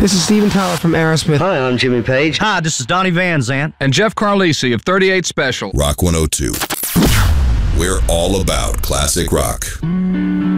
This is Steven Tyler from Aerosmith. Hi, I'm Jimmy Page. Hi, this is Donnie Van Zant. And Jeff Carlisi of 38 Special. Rock 102. We're all about classic rock.